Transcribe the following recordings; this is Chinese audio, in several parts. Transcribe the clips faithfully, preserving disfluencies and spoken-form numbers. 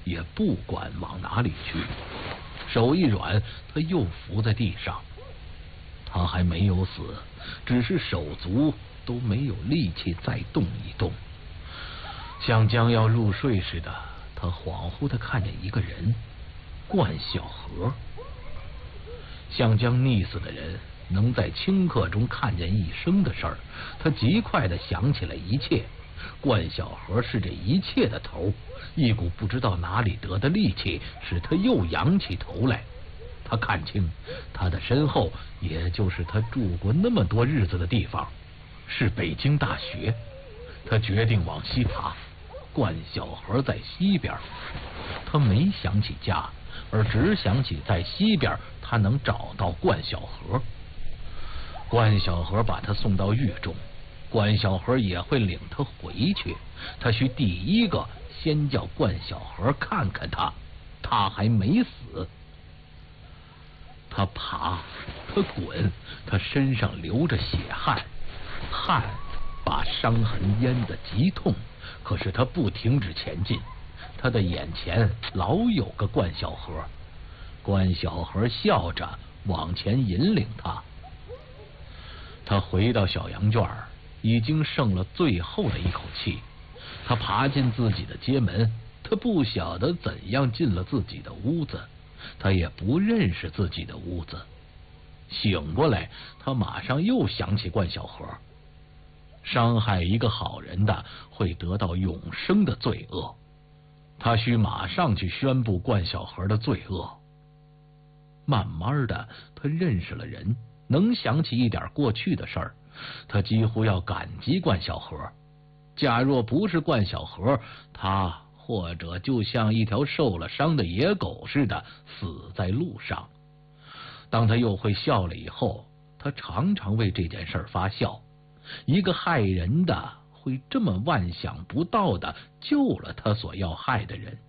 也不管往哪里去。手一软，他又伏在地上。他还没有死，只是手足都没有力气再动一动。像将要入睡似的，他恍惚地看见一个人，冠晓荷。像将溺死的人能在顷刻中看见一生的事儿，他极快地想起了一切。冠晓荷是这一切的头，一股不知道哪里得的力气使他又仰起头来。他看清他的身后，也就是他住过那么多日子的地方，是北京大学。他决定往西爬。冠晓荷在西边，他没想起家，而只想起在西边他能找到冠晓荷。冠晓荷把他送到狱中，冠晓荷也会领他回去。他需第一个先叫冠晓荷看看他，他还没死。他爬，他滚，他身上流着血汗，汗把伤痕淹得极痛。可是他不停止前进，他的眼前老有个冠晓荷。冠晓荷笑着往前引领他。他回到小羊圈，已经剩了最后的一口气。他爬进自己的街门，他不晓得怎样进了自己的屋子，他也不认识自己的屋子。醒过来，他马上又想起冠晓荷。伤害一个好人的会得到永生的罪恶，他需马上去宣布冠晓荷的罪恶。慢慢的，他认识了人，能想起一点过去的事儿。他几乎要感激冠晓荷。假若不是冠晓荷，他或者就像一条受了伤的野狗似的死在路上。当他又会笑了以后，他常常为这件事发笑。一个害人的会这么万想不到的救了他所要害的人。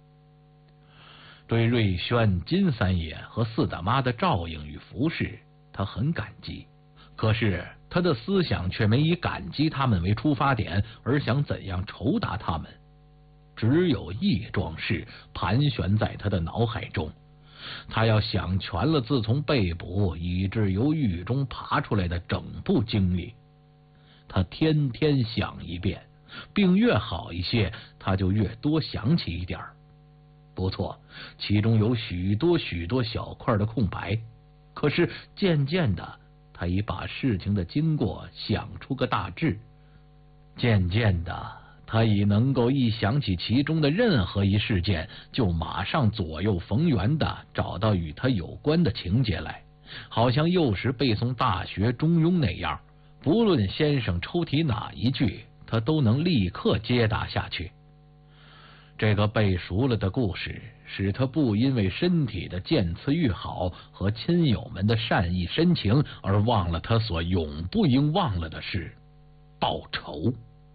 对瑞轩、金三爷和四大妈的照应与服侍，他很感激。可是他的思想却没以感激他们为出发点，而想怎样酬答他们。只有一桩事盘旋在他的脑海中，他要想全了自从被捕以致由狱中爬出来的整部经历。他天天想一遍，病越好一些，他就越多想起一点。不错，其中有许多许多小块的空白，可是渐渐的，他已把事情的经过想出个大致。渐渐的，他已能够一想起其中的任何一事件，就马上左右逢源的找到与他有关的情节来，好像幼时背诵大学中庸那样。不论先生抽题哪一句，他都能立刻接答下去。这个背熟了的故事，使他不因为身体的渐次愈好和亲友们的善意深情而忘了他所永不应忘了的事——报仇。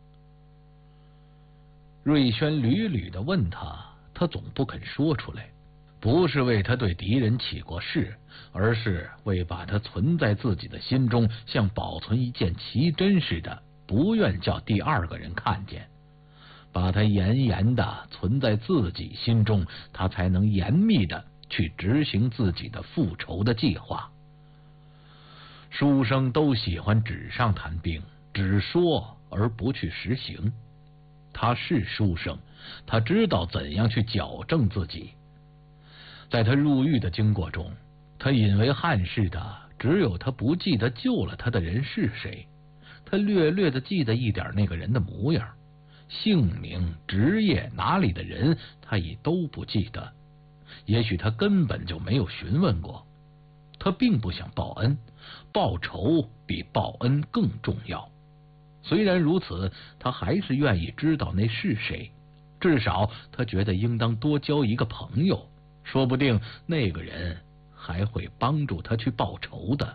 瑞轩屡屡地问他，他总不肯说出来。不是为他对敌人起过事，而是为把他存在自己的心中，像保存一件奇珍似的，不愿叫第二个人看见，把他严严的存在自己心中，他才能严密的去执行自己的复仇的计划。书生都喜欢纸上谈兵，只说而不去实行。他是书生，他知道怎样去矫正自己。在他入狱的经过中，他引为憾事的只有他不记得救了他的人是谁。他略略的记得一点那个人的模样，姓名、职业、哪里的人他已都不记得，也许他根本就没有询问过。他并不想报恩，报仇比报恩更重要。虽然如此，他还是愿意知道那是谁，至少他觉得应当多交一个朋友，说不定那个人还会帮助他去报仇的。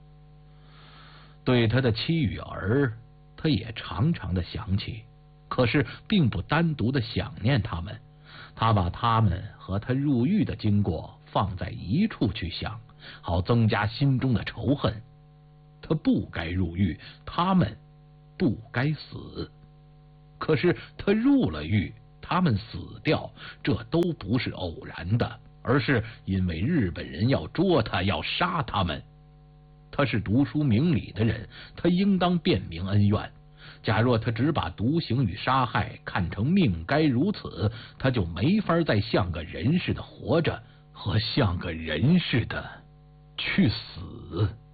对他的妻与儿，他也常常的想起，可是并不单独的想念他们，他把他们和他入狱的经过放在一处去想，好增加心中的仇恨。他不该入狱，他们不该死，可是他入了狱， 他们死掉，这都不是偶然的，而是因为日本人要捉他，要杀他们。他是读书明理的人，他应当辨明恩怨。假若他只把毒刑与杀害看成命该如此，他就没法再像个人似的活着，和像个人似的去死。